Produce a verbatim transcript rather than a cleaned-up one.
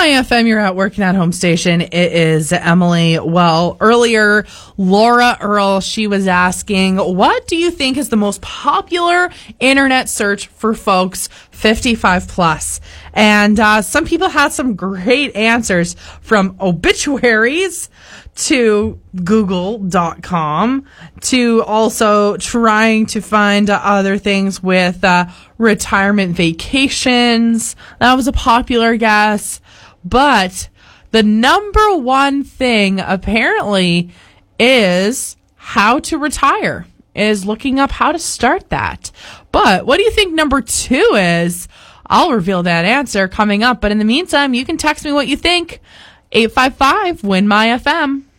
My F M, you're at Working at Home Station. It is Emily. Well, earlier, Laura Earl, she was asking, what do you think is the most popular internet search for folks fifty-five plus? And uh, some people had some great answers, from obituaries to google dot com to also trying to find uh, other things with uh, retirement vacations. That was a popular guess. But the number one thing apparently is how to retire, is looking up how to start that. But what do you think number two is? I'll reveal that answer coming up. But in the meantime, you can text me what you think. eight five five, W I N M Y F M.